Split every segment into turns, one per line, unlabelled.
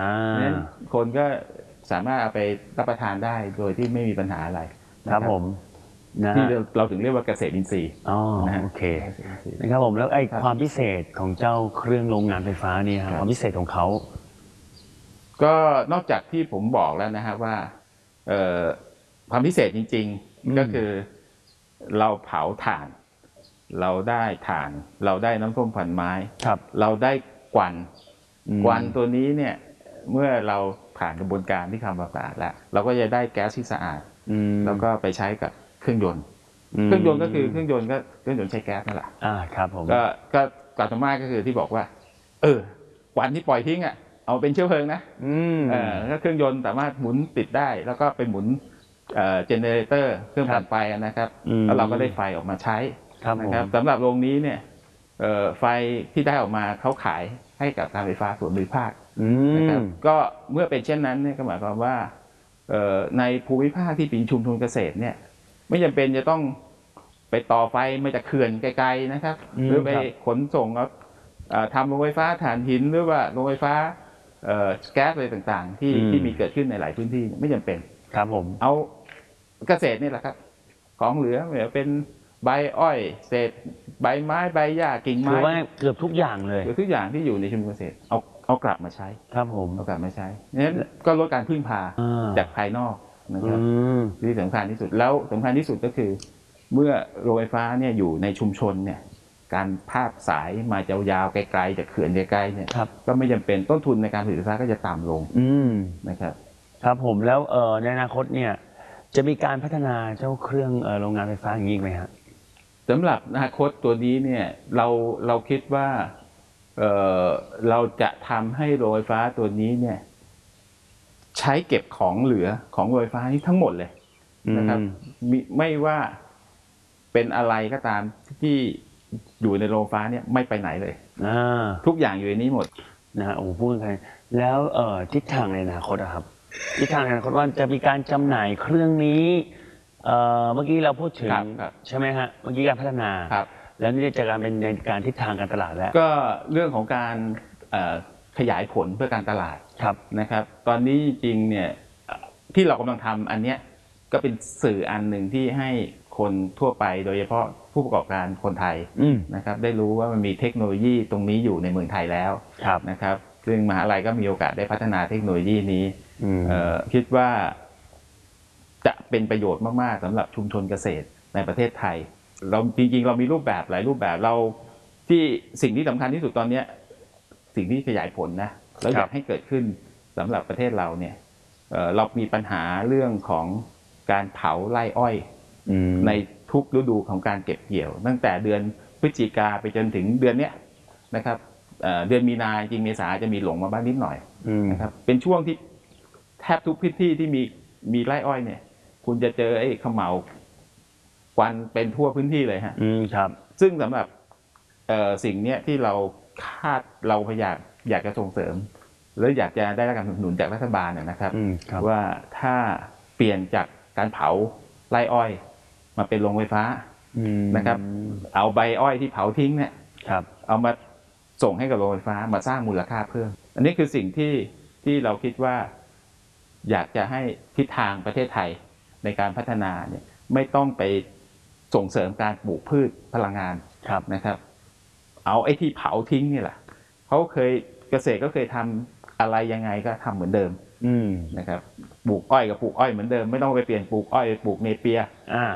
เพราะฉะนั้นคนก็สามารถเอาไปรับประทานได้โดยที่ไม่มีปัญหาอะไร
ครับผม
ที่เราถึงเรียกว่าเกษตรอินทรีย์
โอเคนะครับผมแล้วไอ้ความพิเศษของเจ้าเครื่องโรงงานไฟฟ้านี่ครับความพิเศษของเขา
ก็นอกจากที่ผมบอกแล้วนะครับว่าความพิเศษจริงๆก็คือเราเผาถ่านเราได้ถ่านเราได้น้ำส้มควันไม้เราได้ควันตัวนี้เนี่ยเมื่อเราผ่านกระบวนการที่ทำความสะอาดแล้วเราก็จะได้แก๊สที่สะอาดแล้วก็ไปใช้กับเครื่องยนต์ก็คือเครื่องยนต์ใช้แก๊สนั่นแหละ
ครับผม
ก็กลับมาก็คือที่บอกว่าควันที่ปล่อยทิ้งเอาเป็นเชื้อเพลิงนะก็เครื่องยนต์สามารถหมุนติดได้แล้วก็เป็นหมุนเจเนเรเตอร์เครื่องปั่นไฟนะครับแล้วเราก็ได้ไฟออกมาใช้นะครับสำหรับโรงนี้เนี่ยไฟที่ได้ออกมาเขาขายให้กับการไฟฟ้าส่วนภูมิภาคนะครับก็เมื่อเป็นเช่นนั้นเนี่ยก็หมายความว่าในภูมิภาคที่เป็นชุมชนเกษตรเนี่ยไม่จำเป็นจะต้องไปต่อไฟมาจากเขื่อนไกลๆนะครับหรือไปขนส่งทำโรงไฟฟ้าถ่านหินหรือว่าโรงไฟฟ้าแก๊สอะไรต่างๆที่มีเกิดขึ้นในหลายพื้นที่ไม่จำเป็น
ครับผม
เอาเกษตรนี่แหละครับของเหลือไม่ว่าเป็นใบอ้อยเศษใบไม้ใบหญ้ากิ่งไม้
คือว่าเกือบทุกอย่างเลย
เกือบทุกอย่างที่อยู่ในชุมชนเกษตรเอากลับมาใช้
ครับผม
เอากลับมาใช้นั้นก็ลดการพึ่งพาจากภายนอกนะครับที่สำคัญที่สุดแล้วสำคัญที่สุดก็คือเมื่อโรงไฟฟ้าเนี่ยอยู่ในชุมชนเนี่ยการพาดสายมายาวๆไกลๆจากเขื่อนไกลๆเนี่ยก็ไม่จำเป็นต้นทุนในการผลิตไฟฟ้าก็จะต่ำลงนะครับ
ครับผมแล้วในอนาคตเนี่ยจะมีการพัฒนาเจ้าเครื่องโรงงานไฟฟ้าอย่างนี้ไหมครับ
สำหรับอนาคตตัวนี้เนี่ยเราคิดว่าเราจะทำให้โรงไฟฟ้าตัวนี้เนี่ยใช้เก็บของเหลือของโรงไฟฟ้านี้ทั้งหมดเลยนะครับไม่ว่าเป็นอะไรก็ตามที่อยู่ในโรงไฟฟ้าเนี่ยไม่ไปไหนเลยทุกอย่างอยู่ในนี้หมด
นะฮะโอ้พูดกันแล้วทิศทางในอนาคตอะครับทิศทางในอนาคตว่าจะมีการจำหน่ายเครื่องนี้เมื่อกี้เราพูดถึงใช่ไหมฮะเมื่อกี้การพัฒนาแล้วนี่จะการเป็นการทิศทางการตลาดแล้ว
ก็เรื่องของการขยายผลเพื่อการตลาดนะครับตอนนี้จริงๆเนี่ยที่เรากำลังทำอันเนี้ยก็เป็นสื่ออันหนึ่งที่ให้คนทั่วไปโดยเฉพาะผู้ประกอบการคนไทยนะครับได้รู้ว่ามันมีเทคโนโลยีตรงนี้อยู่ในเมืองไทยแล้วนะครับซึ่งมหาลัยก็มีโอกาสได้พัฒนาเทคโนโลยีนี้คิดว่าจะเป็นประโยชน์มากๆสำหรับชุมชนเกษตรในประเทศไทยเราจริงๆเรามีรูปแบบหลายรูปแบบเราที่สิ่งที่สำคัญที่สุดตอนนี้สิ่งที่ขยายผลนะแล้วอยากให้เกิดขึ้นสำหรับประเทศเราเนี่ยเรามีปัญหาเรื่องของการเผาไร่อ้อยในทุกฤดูของการเก็บเกี่ยวตั้งแต่เดือนพฤศจิกาไปจนถึงเดือนนี้นะครับเดือนมีนาจริงเมษาจะมีหลงมาบ้างนิดหน่อยนะครับเป็นช่วงที่แทบทุกพื้นที่ที่มีไร่อ้อยเนี่ยคุณจะเจอไอ้เขม่าควันเป็นทั่วพื้นที่เลยฮะ
ครับ
ซึ่งสำหรับสิ่งเนี้ยที่เราพยายามอยากจะส่งเสริมแล้วอยากจะได้รับการสนับสนุนจากรัฐบาลนะครับว่าถ้าเปลี่ยนจากการเผาไร่อ้อยมาเป็นโรงไฟฟ้านะครับเอาใบอ้อยที่เผาทิ้งเนี่ยเอามาส่งให้กับโรงไฟฟ้ามาสร้างมูลค่าเพิ่มอันนี้คือสิ่งที่เราคิดว่าอยากจะให้ทิศทางประเทศไทยในการพัฒนาเนี่ยไม่ต้องไปส่งเสริมการปลูกพืชพลังงานนะครับเอาไอ้ที่เผาทิ้งนี่แหละเขาเกษตรก็เคยทำอะไรยังไงก็ทำเหมือนเดิมนะครับปลูกอ้อยกับปลูกอ้อยเหมือนเดิมไม่ต้องไปเปลี่ยนปลูกอ้อยปลูกเนเปีย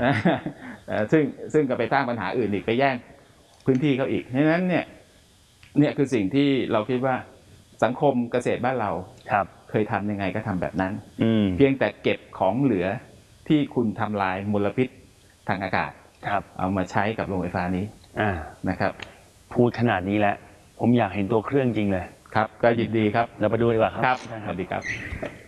ซึ่งก็ไปสร้างปัญหาอื่นอีกไปแย่งพื้นที่เขาอีกฉะนั้นเนี่ยคือสิ่งที่เราคิดว่าสังคมเกษตรบ้านเราเคยทำยังไงก็ทำแบบนั้นเพียงแต่เก็บของเหลือที่คุณทำลายมลพิษทางอากาศเอามาใช้กับโรงไฟฟ้านี้นะครับ
พูดขนาดนี้แล้วผมอยากเห็นตัวเครื่องจริงเลย
ครับก็ยินดีครับ
เราไปดูดีกว่าครับ
สวัสดีครับ